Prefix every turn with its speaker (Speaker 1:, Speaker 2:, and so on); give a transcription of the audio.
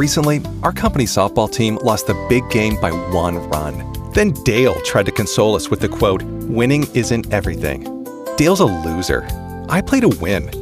Speaker 1: Recently, our company softball team lost the big game by 1 run. Then Dale tried to console us with the quote, "Winning isn't everything." Dale's a loser. I play to win.